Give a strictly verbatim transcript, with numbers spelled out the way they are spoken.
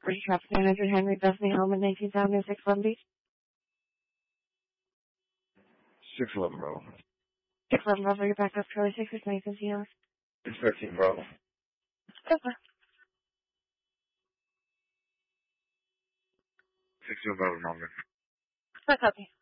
First Traffic nine hundred Henry Bethany Home in nineteen seventy six Long Beach. six eleven Bravo. six eleven Bravo, you're back up Charlie six with Nathan Seals. It's thirteen Bravo. Super. six zero Bravo, Melbourne. That's okay.